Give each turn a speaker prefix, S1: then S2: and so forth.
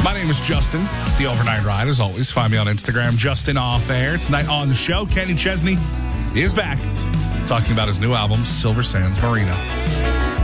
S1: My name is Justin. It's the Overnight Ride, as always. Find me on Instagram, Justin Off Air. Tonight on the show, Kenny Chesney is back talking about his new album, Silver Sands Marina.